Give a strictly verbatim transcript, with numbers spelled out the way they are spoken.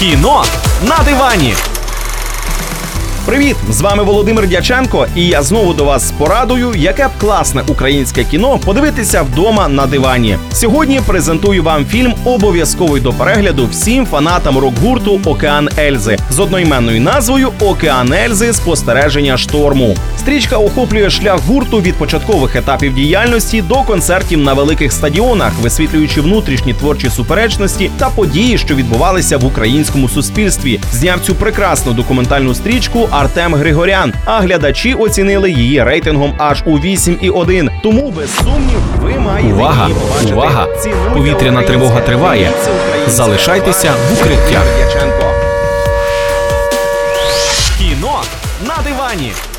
Кіно на дивані. Привіт! З вами Володимир Дяченко, і я знову до вас з порадою, яке б класне українське кіно подивитися вдома на дивані. Сьогодні презентую вам фільм, обов'язковий до перегляду всім фанатам рок-гурту «Океан Ельзи» з одноіменною назвою «Океан Ельзи. Спостереження шторму». Стрічка охоплює шлях гурту від початкових етапів діяльності до концертів на великих стадіонах, висвітлюючи внутрішні творчі суперечності та події, що відбувалися в українському суспільстві. Зняв цю прекрасну документальну стрічку Артем Григорян, а глядачі оцінили її рейтингом аж у вісім і один. Тому, без сумнів, ви маєте Увага! її побачити. Увага! Цінуйте Повітряна тривога українське, триває. дивіться українське. Залишайтеся в укриттях. Кіно на дивані.